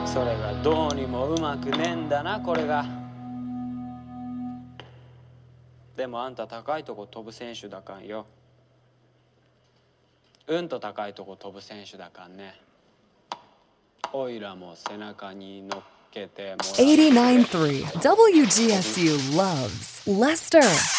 それがどうにもうまくねえんだなこれが。でもあんた高いとこ飛ぶ選手だかんよ。うんと高いとこ飛ぶ選手だかんね。おいらも背中に乗っけてもらって。 89.3 WGSU loves Leicester.